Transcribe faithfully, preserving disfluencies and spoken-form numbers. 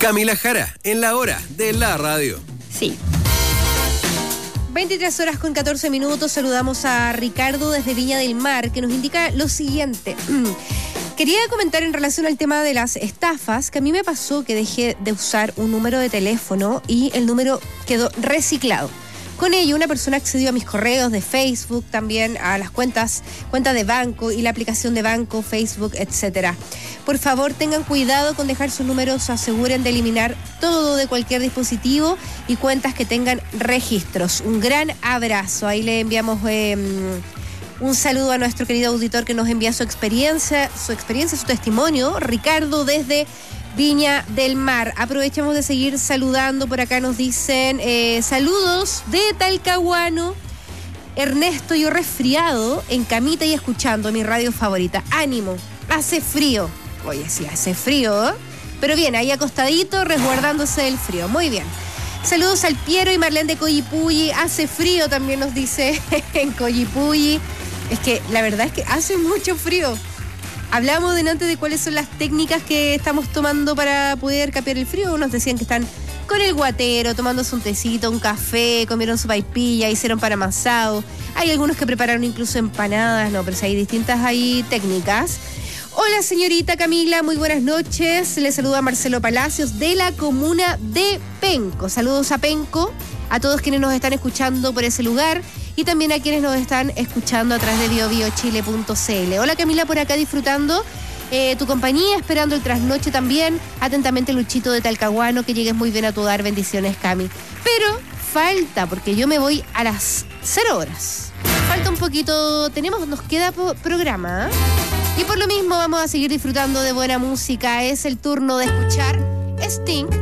Camila Jara, en la hora de la radio. Sí. veintitrés horas con catorce minutos. Saludamos a Ricardo desde Viña del Mar, que nos indica lo siguiente. Quería comentar en relación al tema de las estafas, que a mí me pasó que dejé de usar un número de teléfono y el número quedó reciclado. Con ello, una persona accedió a mis correos de Facebook, también a las cuentas, cuentas de banco y la aplicación de banco, Facebook, etcétera. Por favor, tengan cuidado con dejar sus números, aseguren de eliminar todo de cualquier dispositivo y cuentas que tengan registros. Un gran abrazo. Ahí le enviamos eh, un saludo a nuestro querido auditor que nos envía su experiencia, su experiencia, su testimonio, Ricardo desde Viña del Mar. Aprovechamos de seguir saludando. Por acá nos dicen eh, saludos de Talcahuano. Ernesto, yo resfriado, en camita y escuchando mi radio favorita. Ánimo, hace frío. Oye, sí, hace frío, ¿eh? Pero bien, ahí acostadito, resguardándose del frío. Muy bien. Saludos al Piero y Marlene de Coyipulli. Hace frío también nos dice en Coyipulli. Es que la verdad es que hace mucho frío. Hablamos delante de cuáles son las técnicas que estamos tomando para poder capear el frío. Unos decían que están con el guatero, tomándose un tecito, un café, comieron su paipilla, hicieron pan amasado. Hay algunos que prepararon incluso empanadas, no, pero si hay distintas ahí técnicas. Hola señorita Camila, muy buenas noches. Le saluda Marcelo Palacios de la comuna de Penco. Saludos a Penco, a todos quienes nos están escuchando por ese lugar y también a quienes nos están escuchando a través de bio bio chile punto c l. Hola Camila, por acá disfrutando eh, tu compañía, esperando el trasnoche también. Atentamente Luchito de Talcahuano, que llegues muy bien a tu hogar. Bendiciones, Cami. Pero falta, porque yo me voy a las cero horas. Falta un poquito, tenemos, nos queda po- programa, ¿eh? Y por lo mismo vamos a seguir disfrutando de buena música. Es el turno de escuchar Sting